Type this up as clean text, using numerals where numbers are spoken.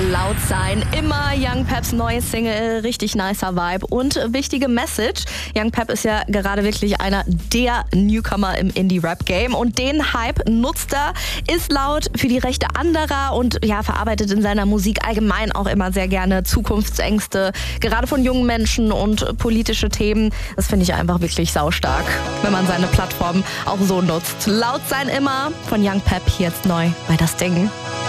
Laut sein. Immer Young Peps neue Single, richtig nicer Vibe und wichtige Message. Young Pep ist ja gerade wirklich einer der Newcomer im Indie-Rap-Game und den Hype nutzt er, ist laut für die Rechte anderer und ja, verarbeitet in seiner Musik allgemein auch immer sehr gerne Zukunftsängste, gerade von jungen Menschen und politische Themen. Das finde ich einfach wirklich saustark, wenn man seine Plattform auch so nutzt. Laut sein immer von Young Pep, hier jetzt neu bei Das Ding.